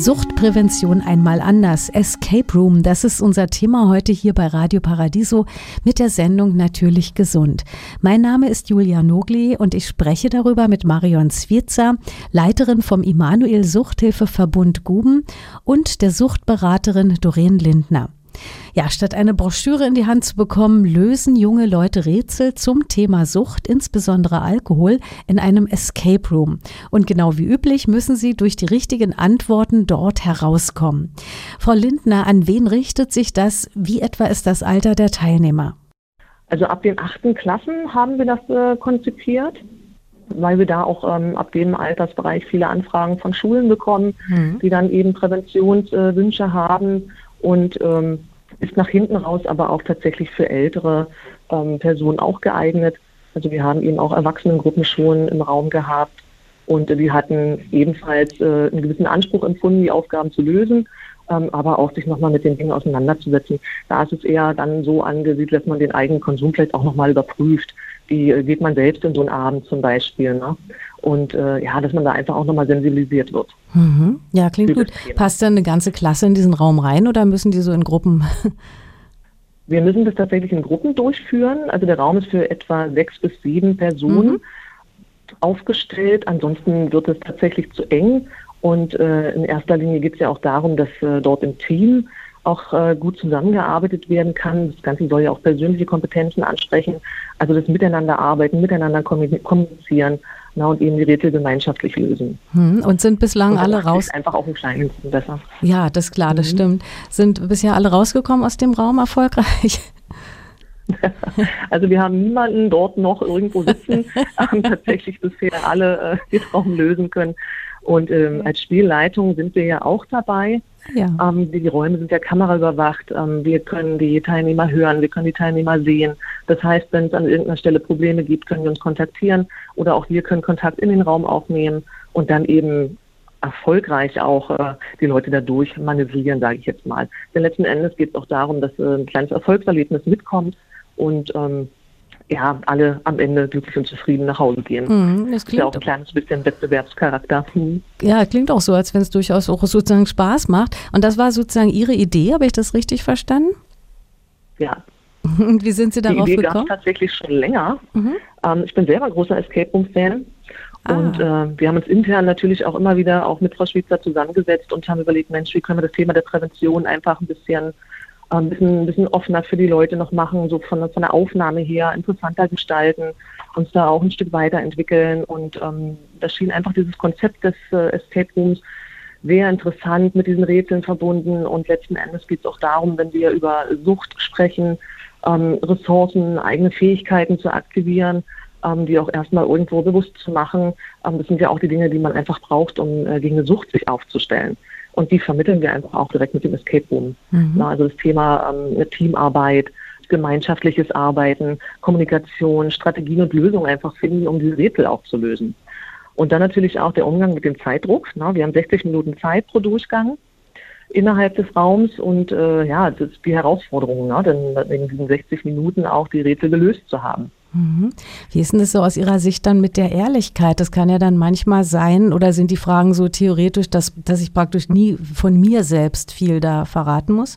Suchtprävention einmal anders. Escape Room, das ist unser Thema heute hier bei Radio Paradiso mit der Sendung Natürlich gesund. Mein Name ist Julia Nogli und ich spreche darüber mit Marion Switzer, Leiterin vom Immanuel Suchthilfeverbund Guben und der Suchtberaterin Doreen Lindner. Ja, statt eine Broschüre in die Hand zu bekommen, lösen junge Leute Rätsel zum Thema Sucht, insbesondere Alkohol, in einem Escape Room. Und genau wie üblich müssen sie durch die richtigen Antworten dort herauskommen. Frau Lindner, an wen richtet sich das? Wie etwa ist das Alter der Teilnehmer? Also ab den 8. Klassen haben wir das konzipiert, weil wir da auch ab dem Altersbereich viele Anfragen von Schulen bekommen, die dann eben Präventionswünsche haben und ist nach hinten raus aber auch tatsächlich für ältere Personen auch geeignet. Also wir haben eben auch Erwachsenengruppen schon im Raum gehabt und die hatten ebenfalls einen gewissen Anspruch empfunden, die Aufgaben zu lösen, aber auch sich nochmal mit den Dingen auseinanderzusetzen. Da ist es eher dann so angesiedelt, dass man den eigenen Konsum vielleicht auch nochmal überprüft. Wie geht man selbst in so einen Abend zum Beispiel, ne? Und dass man da einfach auch nochmal sensibilisiert wird. Mhm. Ja, klingt gut. Passt dann eine ganze Klasse in diesen Raum rein oder müssen die so in Gruppen? Wir müssen das tatsächlich in Gruppen durchführen. Also der Raum ist für etwa 6 bis 7 Personen aufgestellt. Ansonsten wird es tatsächlich zu eng. Und in erster Linie geht es ja auch darum, dass dort im Team auch gut zusammengearbeitet werden kann. Das Ganze soll ja auch persönliche Kompetenzen ansprechen. Also das Miteinander arbeiten, miteinander kommunizieren, und eben die Rätsel gemeinschaftlich lösen. Und sind bislang alle raus? Einfach auch im Kleinen besser. Ja, das ist klar, das stimmt. Sind bisher alle rausgekommen aus dem Raum erfolgreich? Also wir haben niemanden dort noch irgendwo sitzen, haben tatsächlich bisher alle den Raum lösen können. Und als Spielleitung sind wir ja auch dabei. Ja. Die Räume sind ja kameraüberwacht. Wir können die Teilnehmer hören, wir können die Teilnehmer sehen. Das heißt, wenn es an irgendeiner Stelle Probleme gibt, können wir uns kontaktieren oder auch wir können Kontakt in den Raum aufnehmen und dann eben erfolgreich auch die Leute dadurch manövrieren, sage ich jetzt mal. Denn letzten Endes geht es auch darum, dass ein kleines Erfolgserlebnis mitkommt und alle am Ende glücklich und zufrieden nach Hause gehen. Das klingt ja auch ein kleines bisschen Wettbewerbscharakter. Ja, klingt auch so, als wenn es durchaus auch sozusagen Spaß macht. Und das war sozusagen Ihre Idee, habe ich das richtig verstanden? Ja. Und wie sind Sie darauf gekommen? Die Idee gab es tatsächlich schon länger. Ich bin selber großer Escape Room-Fan. Und wir haben uns intern natürlich auch immer wieder auch mit Frau Switzer zusammengesetzt und haben überlegt, Mensch, wie können wir das Thema der Prävention einfach ein bisschen offener für die Leute noch machen, so von der Aufnahme her interessanter gestalten, uns da auch ein Stück weiterentwickeln. Und da schien einfach dieses Konzept des Escape Rooms sehr interessant mit diesen Rätseln verbunden. Und letzten Endes geht es auch darum, wenn wir über Sucht sprechen, Ressourcen, eigene Fähigkeiten zu aktivieren, die auch erstmal irgendwo bewusst zu machen. Das sind ja auch die Dinge, die man einfach braucht, um gegen eine Sucht sich aufzustellen. Und die vermitteln wir einfach auch direkt mit dem Escape Room. Also das Thema Teamarbeit, gemeinschaftliches Arbeiten, Kommunikation, Strategien und Lösungen einfach finden, um diese Rätsel auch zu lösen. Und dann natürlich auch der Umgang mit dem Zeitdruck. Wir haben 60 Minuten Zeit pro Durchgang innerhalb des Raums und das ist die Herausforderung, denn in diesen 60 Minuten auch die Rätsel gelöst zu haben. Wie ist denn das so aus Ihrer Sicht dann mit der Ehrlichkeit? Das kann ja dann manchmal sein, oder sind die Fragen so theoretisch, dass ich praktisch nie von mir selbst viel da verraten muss?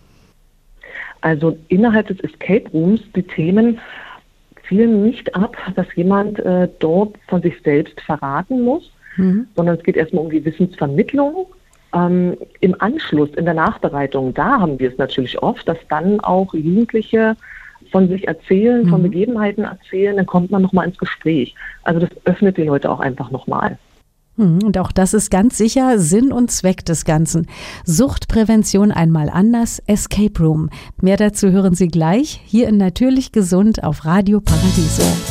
Also innerhalb des Escape Rooms, die Themen zielen nicht ab, dass jemand dort von sich selbst verraten muss, sondern es geht erstmal um die Wissensvermittlung. Im Anschluss, in der Nachbereitung, da haben wir es natürlich oft, dass dann auch Jugendliche von sich erzählen, von Begebenheiten erzählen, dann kommt man nochmal ins Gespräch. Also das öffnet die Leute auch einfach nochmal. Und auch das ist ganz sicher Sinn und Zweck des Ganzen. Suchtprävention einmal anders, Escape Room. Mehr dazu hören Sie gleich hier in Natürlich gesund auf Radio Paradiso.